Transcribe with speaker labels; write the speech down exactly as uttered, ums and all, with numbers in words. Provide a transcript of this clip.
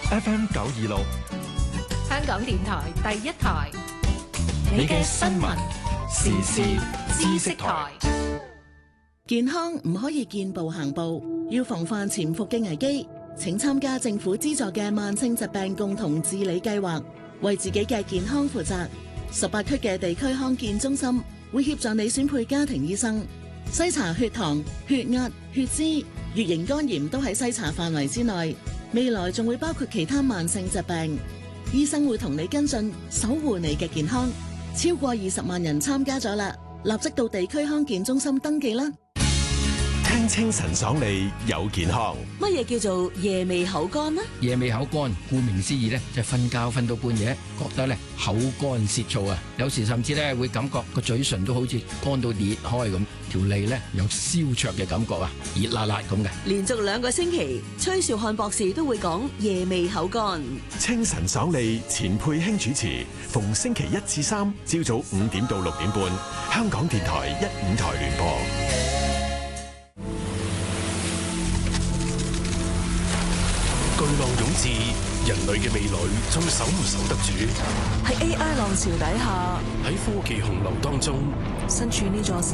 Speaker 1: F M 九二六，
Speaker 2: 香港電台第一台，
Speaker 1: 你嘅新聞時事知識台。
Speaker 3: 健康唔可以見步行步，要防範潛伏嘅危機。請參加政府資助嘅慢性疾病共同治理計劃，為自己嘅健康負責。十八區嘅地區康健中心會協助你選配家庭醫生，篩查血糖、血壓、血脂、乙型肝炎都喺篩查範圍之內。未來仲會包括其他慢性疾病，醫生會同你跟進，守護你嘅健康。超過二十萬人參加咗啦，立即到地區康健中心登記啦。
Speaker 4: 聽清晨爽利有健康。
Speaker 3: 乜嘢叫做夜味口乾呢？
Speaker 5: 夜味口乾，顧名思義咧，就係瞓覺瞓到半夜，覺得咧口乾舌燥啊，有時甚至咧會感覺個嘴唇都好似乾到裂開咁，條脷咧有燒灼嘅感覺啊，熱辣辣咁嘅。
Speaker 3: 連續兩個星期，崔兆漢博士都會講夜味口乾。
Speaker 4: 清晨爽利，錢佩興主持，逢星期一至三朝早五點到六點半，香港電台一五台聯播。
Speaker 6: 巨浪湧至，人類嘅未來仲守唔守得住？
Speaker 3: 喺 A I 浪潮底下，
Speaker 6: 喺科技洪流當中，
Speaker 3: 身處呢座